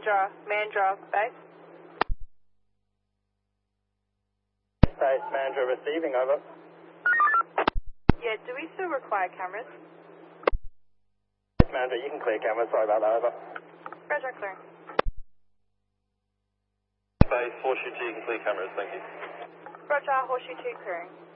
Mandurah, base. Base Mandurah receiving, over. Yeah, do we still require cameras? Base Mandurah, you can clear cameras, sorry about that, over. Roger, clearing. Base Horseshoe 2, you can clear cameras, thank you. Roger, Horseshoe 2 clearing.